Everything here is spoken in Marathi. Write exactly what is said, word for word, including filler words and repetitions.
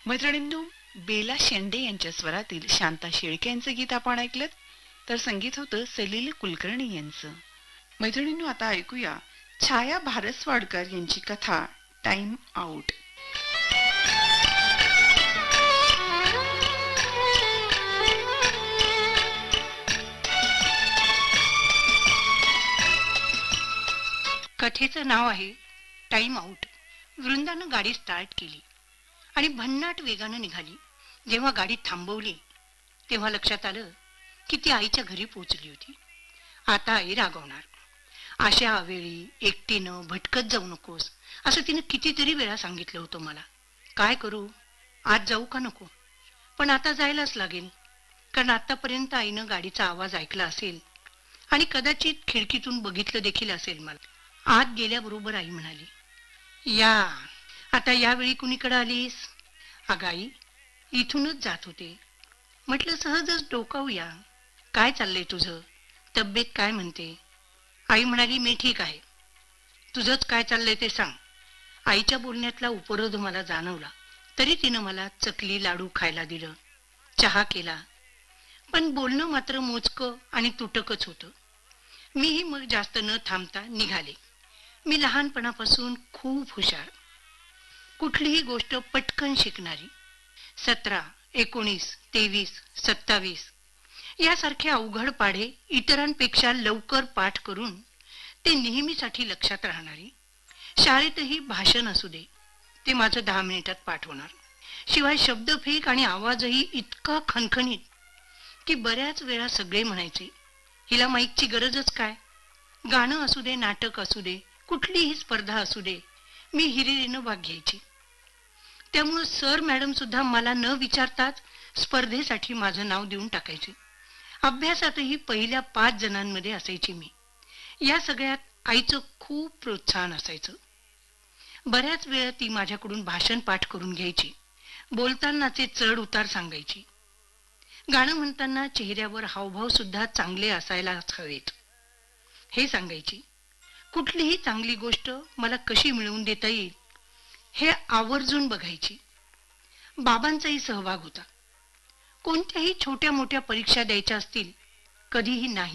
मैत्रिणींनो, बेला शेंडे यांच्या स्वरातील शांता शेळके यांचं गीत आपण ऐकलं, तर संगीत होतं सलील कुलकर्णी यांचं. मैत्रिणींनो, आता ऐकूया छाया भारसवाडकर यांची कथा टाइम आउट. कथेचं नाव आहे टाइम आउट. वृंदानं गाडी स्टार्ट केली आणि भन्नाट वेगानं निघाली. जेव्हा गाडी थांबवली तेव्हा लक्षात आलं की ती आईच्या घरी पोहोचली होती. आता आई रागवणार. अशा वेळी एकटीनं भटकत जाऊ नकोस असं तिनं कितीतरी वेळा सांगितलं होतं मला. काय करू, आज जाऊ का नको? पण आता जायलाच लागेल, कारण आतापर्यंत आईनं गाडीचा आवाज ऐकला असेल आणि कदाचित खिडकीतून बघितलं देखील असेल मला. आत गेल्याबरोबर आई म्हणाली, या आता यावेळी कुणीकडे आलीस? अगं आई, इथूनच जात होते. म्हटलं सहजच डोकावूया. काय चाललंय तुझं? तब्येत काय म्हणते? आई म्हणाली, मी ठीक आहे. तुझंच काय चाललंय ते सांग. आईच्या बोलण्यातला उपरोध मला जाणवला, तरी तिनं मला चकली लाडू खायला दिलं, चहा केला. पण बोलणं मात्र मोजकं आणि तुटकच होतं. मीही मग जास्त न थांबता निघाले. मी लहानपणापासून खूप हुशार, कुठलीही गोष्ट पटकन शिकणारी. सतरा, एकोणीस, तेवीस, सत्तावीस यासारखे अवघड पाढे इतरांपेक्षा लवकर पाठ करून ते नेहमीसाठी लक्षात राहणारी. शाळेतही भाषण असू दे, ते माझं दहा मिनिटात पाठ होणार. शिवाय शब्दफेक आणि आवाजही इतका खणखणीत की बऱ्याच वेळा सगळे म्हणायचे, हिला माईकची गरजच काय? गाणं असू दे, नाटक असू दे, कुठलीही स्पर्धा असू दे, मी हिरिरीनं भाग घ्यायची. त्यामुळे सर मॅडम सुद्धा मला न विचारताच स्पर्धेसाठी माझं नाव देऊन टाकायचे. अभ्यासातही पहिल्या पाच जणांमध्ये असायची मी. या सगळ्यात आईचं खूप प्रोत्साहन असायचं. बऱ्याच वेळा ती माझ्याकडून भाषण पाठ करून घ्यायची. बोलतानाचे चढ उतार सांगायची. गाणं म्हणताना चेहऱ्यावर हावभाव सुद्धा चांगले असायलाच हवेत हे सांगायची. कुठलीही चांगली गोष्ट मला कशी मिळवून देता येईल हे आवर्जून बघायची. बाबांचाही सहभाग होता. कोणत्याही छोट्या मोठ्या परीक्षा द्यायच्या असतील, कधीही नाही